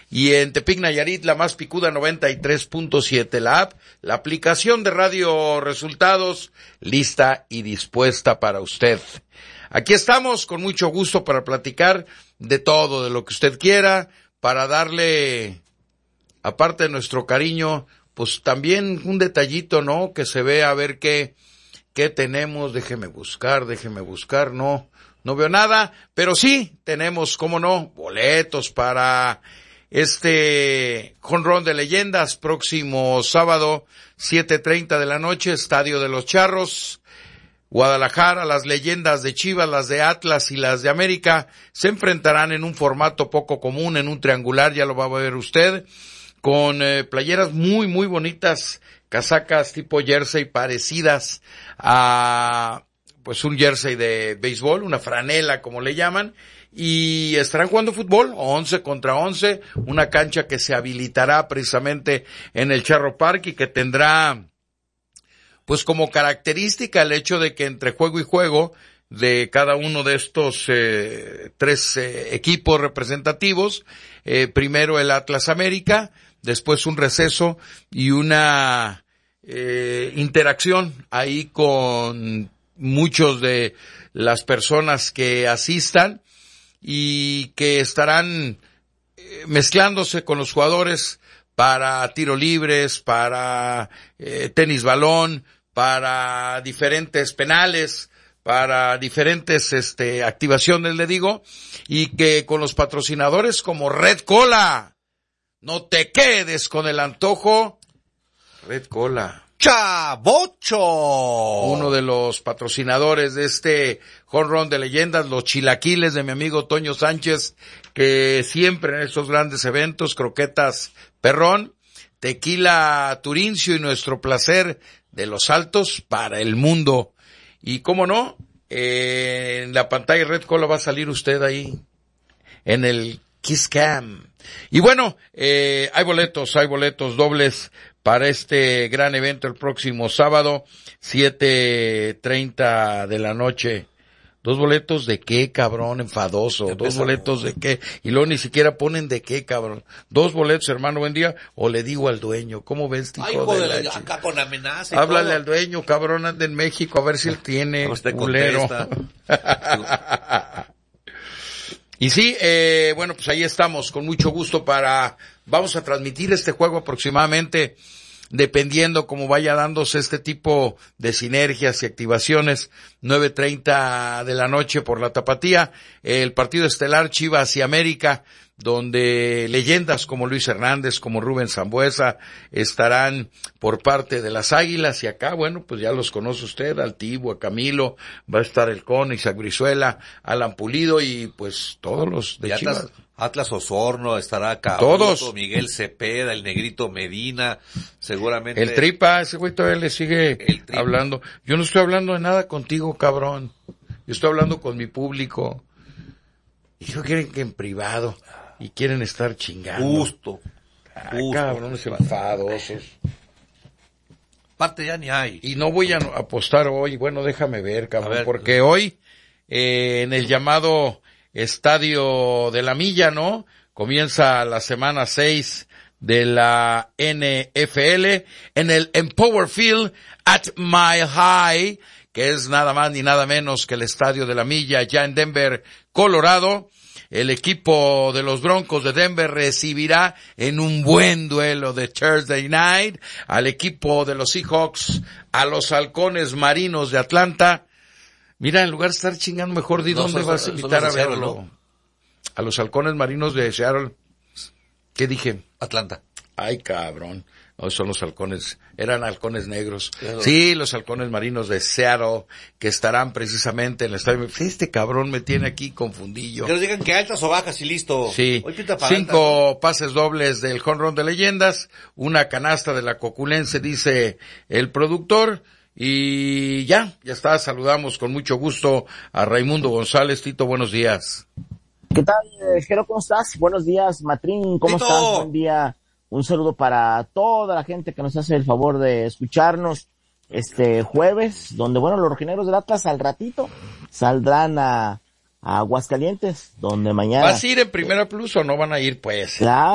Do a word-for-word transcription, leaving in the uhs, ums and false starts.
y en Tepic, Nayarit, la más picuda noventa y tres punto siete. La app, la aplicación de Radio Resultados, lista y dispuesta para usted. Aquí estamos con mucho gusto para platicar de todo, de lo que usted quiera, para darle, aparte de nuestro cariño, pues también un detallito, ¿no? Que se vea a ver qué, qué tenemos. Déjeme buscar, déjeme buscar, no, no veo nada, pero sí tenemos, cómo no, boletos para este jonrón de leyendas próximo sábado, siete treinta de la noche, Estadio de los Charros, Guadalajara. Las leyendas de Chivas, las de Atlas y las de América se enfrentarán en un formato poco común, en un triangular, ya lo va a ver usted, con eh, playeras muy, muy bonitas, casacas tipo jersey parecidas a, pues, un jersey de béisbol, una franela como le llaman, y estarán jugando fútbol, once contra once, una cancha que se habilitará precisamente en el Charro Park y que tendrá, pues, como característica el hecho de que entre juego y juego de cada uno de estos eh, tres eh, equipos representativos, eh, primero el Atlas América, después un receso y una eh, interacción ahí con muchos de las personas que asistan y que estarán eh, mezclándose con los jugadores para tiro libres, para eh, tenis balón, para diferentes penales, para diferentes este activaciones, le digo, y que con los patrocinadores como Red Cola, no te quedes con el antojo, Red Cola. ¡Chavocho! Uno de los patrocinadores de este jonrón de leyendas, los chilaquiles de mi amigo Toño Sánchez, que siempre en estos grandes eventos, croquetas Perrón, tequila Turincio y nuestro placer de los Altos para el mundo. Y cómo no, eh, en la pantalla Red Cola va a salir usted ahí, en el Kiss Cam. Y bueno, eh, hay boletos, hay boletos dobles para este gran evento el próximo sábado, siete treinta de la noche. ¿Dos boletos de qué, cabrón, enfadoso? ¿Dos Empezamos. boletos de qué? Y luego ni siquiera ponen de qué, cabrón. Dos boletos, hermano, buen día, o le digo al dueño, ¿cómo ves, hijo Ay, hijo de de la la, chi- acá con amenaza y Háblale todo. al dueño, cabrón, anda en México, a ver si él tiene, No te culero. contesta. Y sí, eh, bueno, pues ahí estamos, con mucho gusto para, vamos a transmitir este juego aproximadamente, dependiendo cómo vaya dándose este tipo de sinergias y activaciones, nueve treinta de la noche por la Tapatía, el partido estelar Chivas y América, donde leyendas como Luis Hernández, como Rubén Sambuesa, estarán por parte de las Águilas, y acá, bueno, pues ya los conoce usted, al Tibo, a Camilo, va a estar el Con, Isaac Brizuela, Alan Pulido, y pues todos los de Y Chivas. Atlas, Atlas Osorno, estará acá. Todos. Miguel Cepeda, el Negrito Medina, seguramente. El Tripa, ese güey todavía le sigue El Tripa. hablando. Yo no estoy hablando de nada contigo, cabrón. Yo estoy hablando con mi público. Y ellos quieren que en privado. Y quieren estar chingando. Justo. Ah, justo. cabrones enfadosos. Parte ya ni hay. Y no voy a apostar hoy. Bueno, déjame ver, cabrón. A ver. Porque hoy, eh, en el llamado Estadio de la Milla, ¿no? Comienza la semana seis de la N F L en el Empower Field at Mile High, que es nada más ni nada menos que el Estadio de la Milla, ya en Denver, Colorado. El equipo de los Broncos de Denver recibirá en un buen duelo de Thursday Night al equipo de los Seahawks, a los Halcones Marinos de Atlanta. Mira, en lugar de estar chingando, mejor di No, dónde son- vas a son invitar a los de Seattle, verlo. ¿no? A los Halcones Marinos de Seattle. ¿Qué dije? Atlanta. Ay, cabrón. No, son los halcones, eran halcones negros. Claro. Sí, los halcones marinos de Seattle, que estarán precisamente en el estadio. Este cabrón me tiene aquí confundillo. Que nos digan que altas o bajas y listo. Sí, Hoy pinta para cinco altas, pases dobles del jonrón de leyendas, una canasta de la Coculense, dice el productor, y ya, ya está, saludamos con mucho gusto a Raimundo González. Tito, buenos días. ¿Qué tal, eh, Jero? ¿Cómo estás? Buenos días, Matrín, ¿cómo Tito. estás? Buen día. Un saludo para toda la gente que nos hace el favor de escucharnos este jueves, donde, bueno, los rojineros del Atlas al ratito saldrán a, a Aguascalientes, donde mañana... ¿Vas a ir en Primera Plus o no van a ir, pues? Claro.